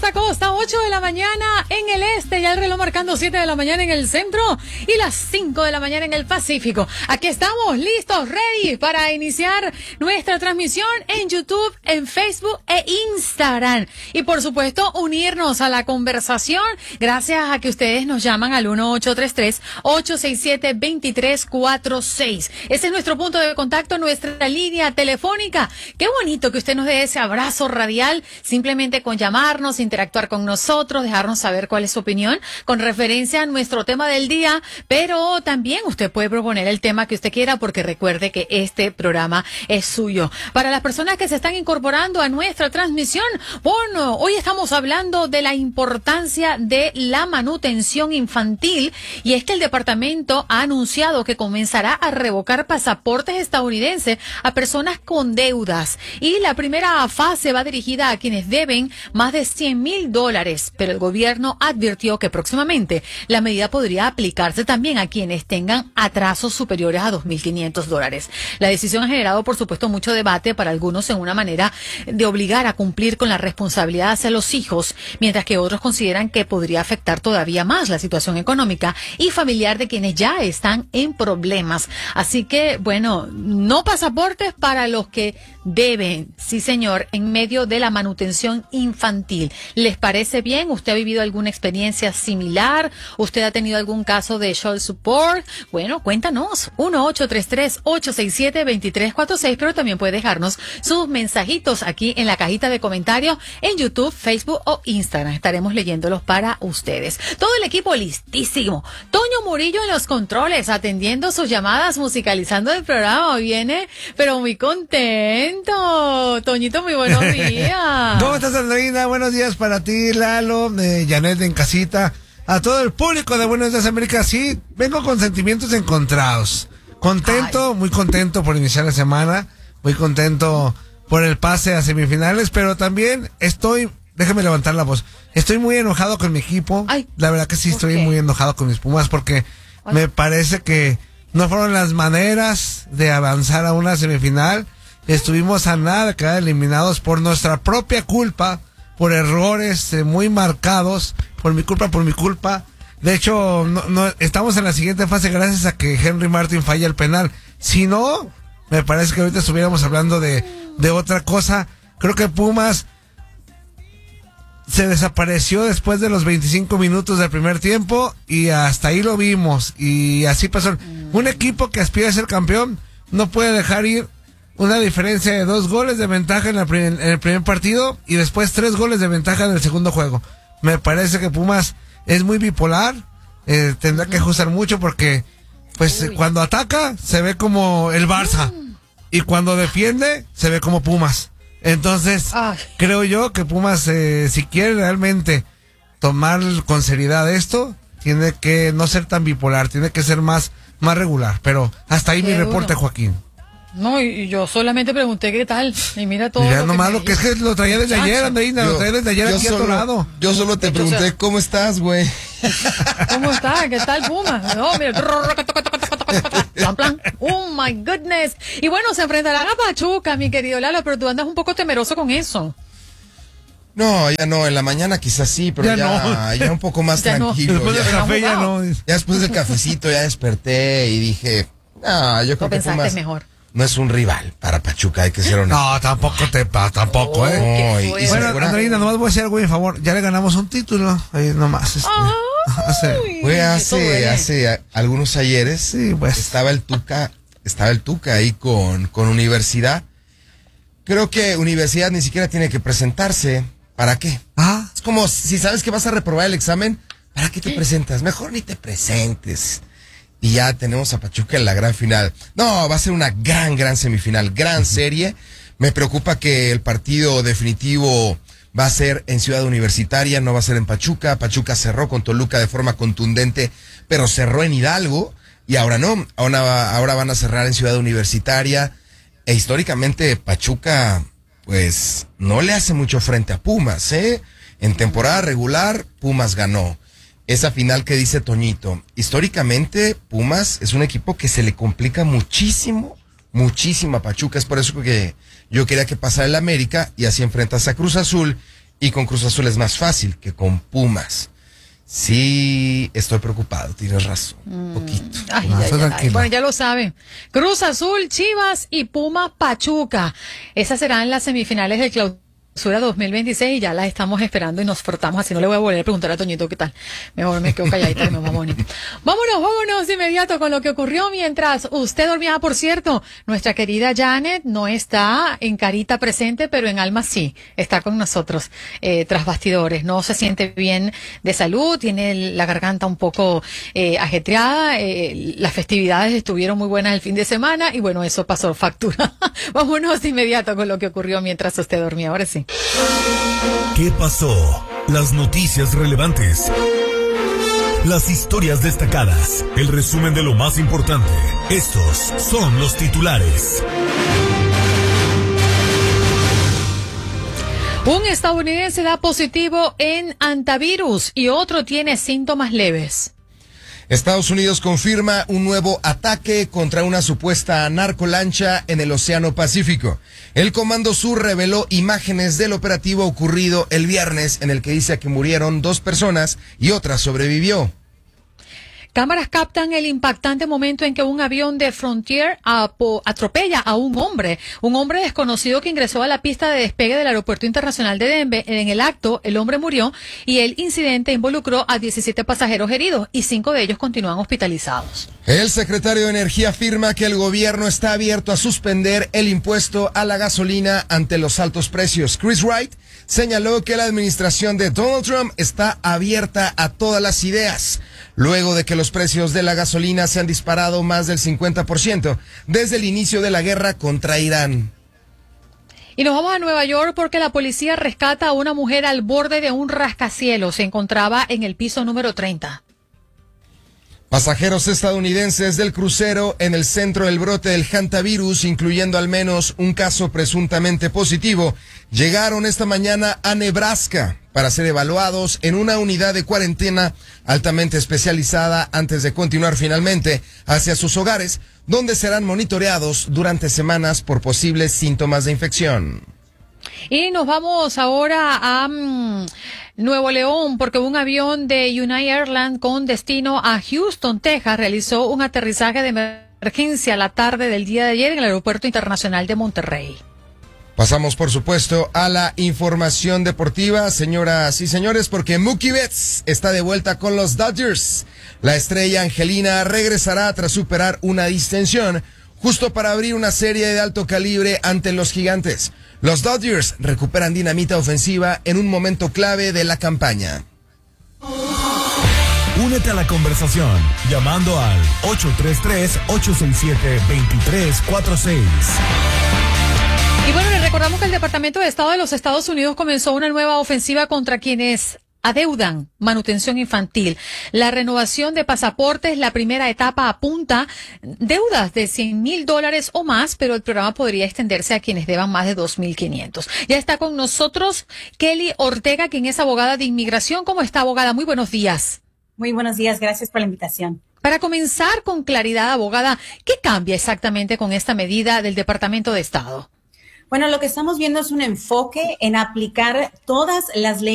costa a costa, 8 de la mañana en el este, ya el reloj marcando 7 de la mañana en el centro y las 5 de la mañana en el Pacífico. Aquí estamos listos, ready para iniciar nuestra transmisión en YouTube, en Facebook e Instagram. Y por supuesto, unirnos a la conversación gracias a que ustedes nos llaman al 1833-867-2346. Ese es nuestro punto de contacto, nuestra línea telefónica. Qué bonito que usted nos dé ese abrazo radial, simplemente con llamarnos, interactuar con nosotros, dejarnos saber cuál es su opinión con referencia a nuestro tema del día, pero también usted puede proponer el tema que usted quiera, porque recuerde que este programa es suyo. Para las personas que se están incorporando a nuestra transmisión, bueno, hoy estamos hablando de la importancia de la manutención infantil, y es que el departamento ha anunciado que comenzará a revocar pasaportes estadounidenses a personas con deudas, y la primera fase va dirigida a quienes deben más de $100,000, pero el gobierno advirtió que próximamente la medida podría aplicarse también a quienes tengan atrasos superiores a $2,500. La decisión ha generado, por supuesto, mucho debate para algunos en una manera de obligar a cumplir con la responsabilidad hacia los hijos, mientras que otros consideran que podría afectar todavía más la situación económica y familiar de quienes ya están en problemas. Así que, bueno, no pasaportes para los que deben, sí señor, en medio de la manutención infantil. ¿Les parece bien? ¿Usted ha vivido alguna experiencia similar? ¿Usted ha tenido algún caso de child support? Bueno, cuéntanos. 1833-867-2346, pero también puede dejarnos sus mensajitos aquí en la cajita de comentarios en YouTube, Facebook o Instagram. Estaremos leyéndolos para ustedes. Todo el equipo listísimo. Toño Murillo en los controles, atendiendo sus llamadas, musicalizando el programa. Viene, pero muy contento. Toñito, muy buenos días. ¿Cómo estás, Andreina? Buenos días para ti, Lalo, Janet en casita, a todo el público de Buenos Días América. Sí, vengo con sentimientos encontrados. Contento, muy contento por iniciar la semana, muy contento por el pase a semifinales, pero también déjame levantar la voz, estoy muy enojado con mi equipo. La verdad que sí, estoy muy enojado con mis Pumas, porque me parece que no fueron las maneras de avanzar a una semifinal. Estuvimos a nada de quedar eliminados por nuestra propia culpa, por errores muy marcados, por mi culpa. De hecho, no estamos en la siguiente fase gracias a que Henry Martin falla el penal. Si no, me parece que ahorita estuviéramos hablando de otra cosa. Creo que Pumas se desapareció después de los 25 minutos del primer tiempo y hasta ahí lo vimos. Y así pasó. Un equipo que aspira a ser campeón no puede dejar ir una diferencia de 2 goles de ventaja en el primer partido y después 3 goles de ventaja en el segundo juego. Me parece que Pumas es muy bipolar, tendrá que ajustar mucho porque pues cuando ataca se ve como el Barça y cuando defiende se ve como Pumas. Entonces creo yo que Pumas, si quiere realmente tomar con seriedad esto, tiene que no ser tan bipolar, tiene que ser más regular. Pero hasta ahí mi reporte, Joaquín. No, y yo solamente pregunté qué tal, y mira todo. Mira nomás lo que es que lo traía desde ayer, Andreina, lo traía desde ayer aquí atorado. Yo solo te pregunté, ¿cómo estás, güey? ¿Cómo estás? ¿Qué tal, Puma? No, mira. Oh my goodness. Y bueno, se enfrentarán a Pachuca, mi querido Lalo, pero tú andas un poco temeroso con eso. No, ya no, en la mañana quizás sí, pero ya un poco más tranquilo. Después del café ya no. Ya después del cafecito ya desperté y dije, yo creo que Pumas mejor. No es un rival para Pachuca, hay que ser honesto. No, tampoco, Bueno, Andreina, nomás voy a hacer algo en favor. Ya le ganamos un título, ahí nomás. Hace algunos ayeres, sí, pues. estaba el Tuca ahí con Universidad. Creo que Universidad ni siquiera tiene que presentarse. ¿Para qué? Es como si sabes que vas a reprobar el examen, ¿para qué te presentas? Mejor ni te presentes. Y ya tenemos a Pachuca en la gran final. No, va a ser una gran semifinal, gran serie. Me preocupa que el partido definitivo va a ser en Ciudad Universitaria, no va a ser en Pachuca. Pachuca cerró con Toluca de forma contundente, pero cerró en Hidalgo. Y ahora no, ahora van a cerrar en Ciudad Universitaria. E históricamente Pachuca, pues, no le hace mucho frente a Pumas, ¿eh? En temporada regular, Pumas ganó. Esa final que dice Toñito, históricamente Pumas es un equipo que se le complica muchísimo a Pachuca. Es por eso que yo quería que pasara el América y así enfrentas a Cruz Azul y con Cruz Azul es más fácil que con Pumas. Sí, estoy preocupado, tienes razón, un poquito. Bueno, ya lo saben. Cruz Azul, Chivas y Pumas Pachuca. Esas serán las semifinales del Clausura 2026 y ya las estamos esperando y nos frotamos así. No le voy a volver a preguntar a Toñito qué tal. Mejor me quedo calladita, no, vámonos de inmediato con lo que ocurrió mientras usted dormía. Por cierto, nuestra querida Janet no está en carita presente, pero en alma sí, está con nosotros tras bastidores. No se siente bien de salud, tiene la garganta un poco ajetreada. Las festividades estuvieron muy buenas el fin de semana y bueno, eso pasó factura. Vámonos de inmediato con lo que ocurrió mientras usted dormía. Ahora sí. ¿Qué pasó? Las noticias relevantes. Las historias destacadas. El resumen de lo más importante. Estos son los titulares. Un estadounidense da positivo en antivirus y otro tiene síntomas leves. Estados Unidos confirma un nuevo ataque contra una supuesta narcolancha en el Océano Pacífico. El Comando Sur reveló imágenes del operativo ocurrido el viernes en el que dice que murieron 2 personas y otra sobrevivió. Cámaras captan el impactante momento en que un avión de Frontier atropella a un hombre desconocido que ingresó a la pista de despegue del Aeropuerto Internacional de Denver. En el acto, el hombre murió y el incidente involucró a 17 pasajeros heridos y 5 de ellos continúan hospitalizados. El secretario de Energía afirma que el gobierno está abierto a suspender el impuesto a la gasolina ante los altos precios. Chris Wright señaló que la administración de Donald Trump está abierta a todas las ideas, luego de que los precios de la gasolina se han disparado más del 50% desde el inicio de la guerra contra Irán. Y nos vamos a Nueva York porque la policía rescata a una mujer al borde de un rascacielos. Se encontraba en el piso número 30. Pasajeros estadounidenses del crucero en el centro del brote del hantavirus, incluyendo al menos un caso presuntamente positivo, llegaron esta mañana a Nebraska para ser evaluados en una unidad de cuarentena altamente especializada antes de continuar finalmente hacia sus hogares, donde serán monitoreados durante semanas por posibles síntomas de infección. Y nos vamos ahora a Nuevo León porque un avión de United Airlines con destino a Houston, Texas, realizó un aterrizaje de emergencia la tarde del día de ayer en el Aeropuerto Internacional de Monterrey. Pasamos, por supuesto, a la información deportiva, señoras y señores, porque Mookie Betts está de vuelta con los Dodgers. La estrella angelina regresará tras superar una distensión, justo para abrir una serie de alto calibre ante los gigantes. Los Dodgers recuperan dinamita ofensiva en un momento clave de la campaña. Únete a la conversación llamando al 833-867-2346. Y bueno, les recordamos que el Departamento de Estado de los Estados Unidos comenzó una nueva ofensiva contra quienes adeudan manutención infantil. La renovación de pasaportes, la primera etapa apunta deudas de $100,000 o más, pero el programa podría extenderse a quienes deban más de $2,500. Ya está con nosotros Kelly Ortega, quien es abogada de inmigración. ¿Cómo está, abogada? Muy buenos días. Muy buenos días, gracias por la invitación. Para comenzar con claridad, abogada, ¿qué cambia exactamente con esta medida del Departamento de Estado? Bueno, lo que estamos viendo es un enfoque en aplicar todas las leyes